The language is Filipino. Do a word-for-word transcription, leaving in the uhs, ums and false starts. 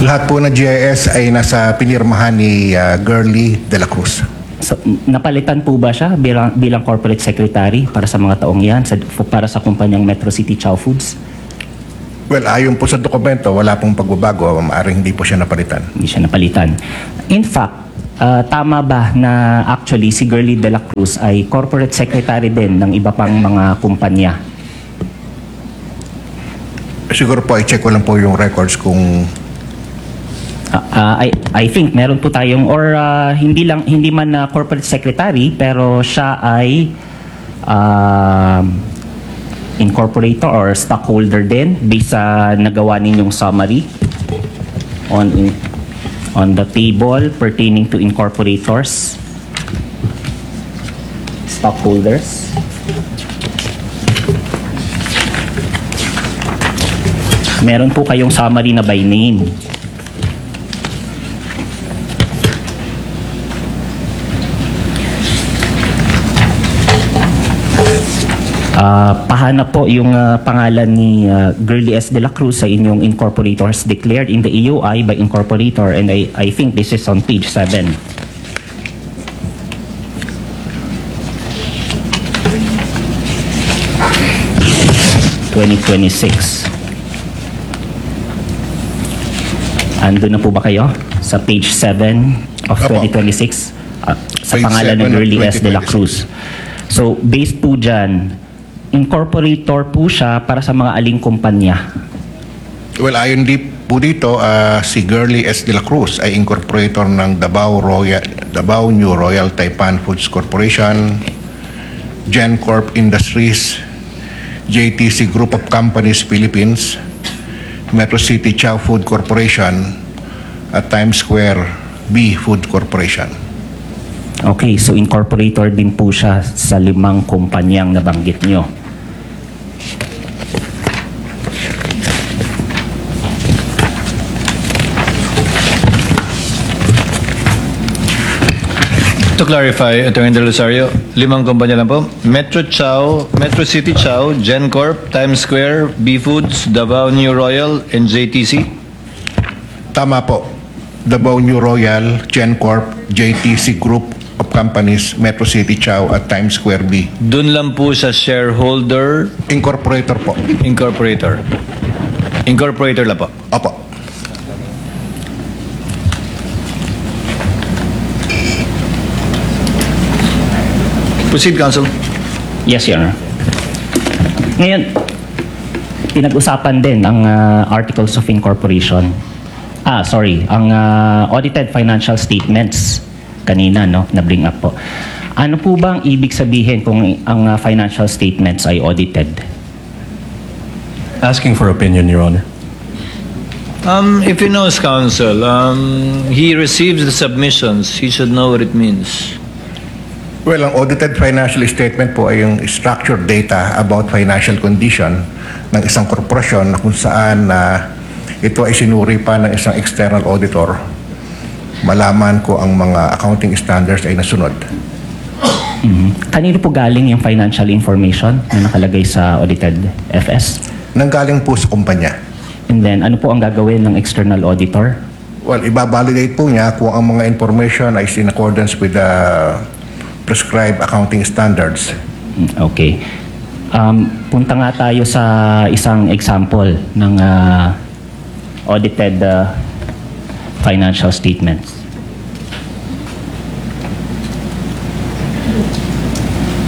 Lahat po ng G I S ay nasa pinirmahan ni uh, Girly de la Cruz. So, napalitan po ba siya bilang, bilang corporate secretary para sa mga taong yan, sa, para sa kumpanyang Metro City Chow Foods? Well, ayon po sa dokumento, wala pong pagbabago. Maaaring hindi po siya napalitan. Hindi siya napalitan. In fact, uh, tama ba na actually si Girly de la Cruz ay corporate secretary din ng iba pang mga kumpanya? Siguro po, i-check ko lang po yung records kung... Uh, uh, I, I think meron po tayong, or uh, hindi lang hindi man na corporate secretary, pero siya ay uh, incorporator or stockholder din based sa nagawa ninyong summary on on the table pertaining to incorporators, stockholders. Meron po kayong summary na by name. Uh, pahanap po yung uh, pangalan ni uh, Girly S. de la Cruz sa inyong incorporators declared in the E O I by incorporator, and I, I think this is on page seven. twenty twenty-six. Ando na po ba kayo sa page seven of twenty twenty-six? Uh, sa Page pangalan ng seven of Girly S. de la twenty twenty-six. Cruz. So, based po dyan, incorporator po siya para sa mga aling kumpanya? Well, ayon di po dito, uh, si Girly S. de la Cruz ay incorporator ng Davao, Royal, Davao New Royal Taipan Foods Corporation, GenCorp Industries, J T C Group of Companies Philippines, Metro City Chow Food Corporation, at Times Square B Food Corporation. Okay, so incorporator din po siya sa limang kumpanyang nabanggit nyo. To clarify, Attorney Del Rosario, limang kumpanya lang po. Metro Chow, Metro City Chow, GenCorp, Times Square, B Foods, Davao New Royal, and J T C? Tama po. Davao New Royal, GenCorp, J T C Group of Companies, Metro City Chow, at Times Square B. Doon lang po sa shareholder, Incorporator po. incorporator. Incorporator lang po. Opo. Proceed, Counsel. Yes, Your Honor. Ngayon, pinag-usapan din ang uh, Articles of Incorporation. Ah, sorry, ang uh, audited financial statements kanina, no, na-bring up po. Ano po bang ibig sabihin kung ang uh, financial statements ay audited? Asking for opinion, Your Honor. Um, if he knows, Counsel, um, he receives the submissions. He should know what it means. Well, ang audited financial statement po ay yung structured data about financial condition ng isang korporasyon na kung saan na uh, ito ay sinuri pa ng isang external auditor, malaman ko ang mga accounting standards ay nasunod. Mm-hmm. Kanino po galing yung financial information na nakalagay sa audited F S? Nanggaling po sa kumpanya. And then, ano po ang gagawin ng external auditor? Well, ibabalidate po niya kung ang mga information ay in accordance with the prescribed accounting standards. Okay. Um, punta nga tayo sa isang example ng uh, audited uh, financial statements.